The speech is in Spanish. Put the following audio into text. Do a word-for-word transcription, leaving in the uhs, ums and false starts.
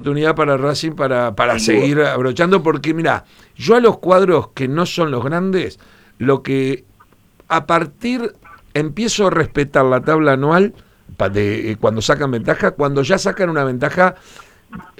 oportunidad para Racing para, para Sin duda. seguir abrochando, porque mirá, yo a los cuadros que no son los grandes, lo que a partir empiezo a respetar la tabla anual pa- de, eh, cuando sacan ventaja, cuando ya sacan una ventaja